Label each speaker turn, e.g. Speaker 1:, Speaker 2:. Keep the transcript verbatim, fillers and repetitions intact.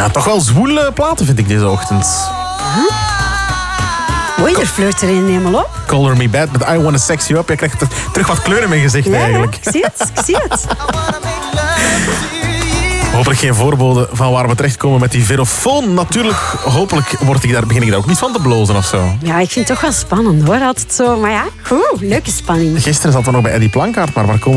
Speaker 1: Ja, toch wel zwoele platen vind ik deze ochtend.
Speaker 2: Oei, er flirt er een helemaal op.
Speaker 1: Color Me Bad met I Wanna Sex You Up. Je krijgt er terug wat kleur in mijn gezicht
Speaker 2: Ja,
Speaker 1: eigenlijk.
Speaker 2: ja, ik zie het, ik zie het.
Speaker 1: Hopelijk geen voorbode van waar we terechtkomen met die verofoon. Natuurlijk, hopelijk word ik daar, begin ik daar ook niet van te blozen of zo.
Speaker 2: Ja, ik vind het toch wel spannend hoor, altijd zo. Maar ja, goed, leuke spanning.
Speaker 1: Gisteren zat er nog bij Eddie Plankaart, maar waar komen